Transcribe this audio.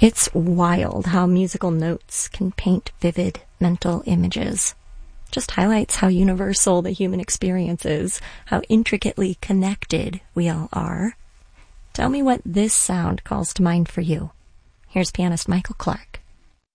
It's wild how musical notes can paint vivid mental images. Just highlights how universal the human experience is, how intricately connected we all are. Tell me what this sound calls to mind for you. Here's pianist Michael Clark.